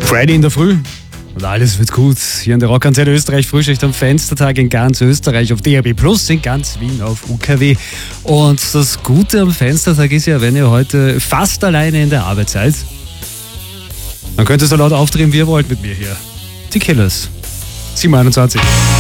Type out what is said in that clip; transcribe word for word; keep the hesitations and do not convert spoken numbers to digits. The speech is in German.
Friday in der Früh und alles wird gut. Hier in der Rockantenne Österreich Frühschicht am Fenstertag in ganz Österreich auf D A B Plus, in ganz Wien auf U K W. Und das Gute am Fenstertag ist ja, wenn ihr heute fast alleine in der Arbeit seid, dann könnt ihr so laut aufdrehen, wie ihr wollt mit mir hier. Die Killers. sieben Uhr einundzwanzig.